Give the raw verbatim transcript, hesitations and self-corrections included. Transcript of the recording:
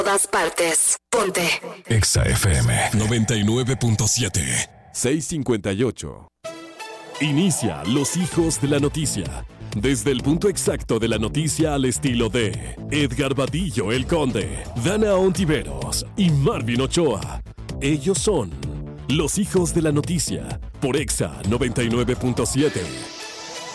todas partes. Ponte. Exa F M noventa y nueve punto siete. seis cincuenta y ocho. Inicia Los Hijos de la Noticia. Desde el punto exacto de la noticia al estilo de Edgar Vadillo el Conde, Dana Ontiveros y Marvin Ochoa. Ellos son Los Hijos de la Noticia por Exa noventa y nueve punto siete.